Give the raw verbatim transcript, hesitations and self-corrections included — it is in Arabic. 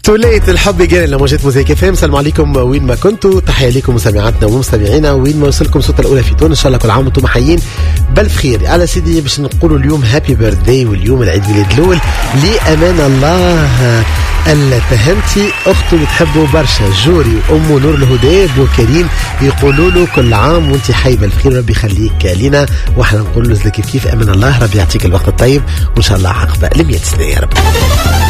تولية الحب جاري لموجات موزيك اف ام. السلام عليكم وين ما كنتوا، تحية لكم مستمعاتنا ومستمعينا وين ما وصلكم صوت الاولى في تونس. ان شاء الله كل عام وانتم محيين بالف خير. على سيدي باش نقولوا اليوم هابي بيرثداي، واليوم العيد ميلاد الاول لامان الله التهمتي، اخته بتحبه برشا، جوري وامه نور الهدى بو كريم يقولوا له كل عام وانت حي بالف خير، ربي يخليك لينا، واحنا نقول له كيف كيف امان الله، ربي يعطيك الوقت الطيب وان شاء الله عقبه لمية سنه يا رب.